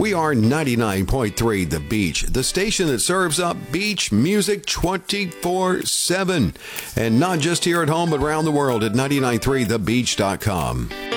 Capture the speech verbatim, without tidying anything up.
We are ninety-nine point three The Beach, the station that serves up beach music twenty-four seven. And not just here at home, but around the world at nine nine three the beach dot com.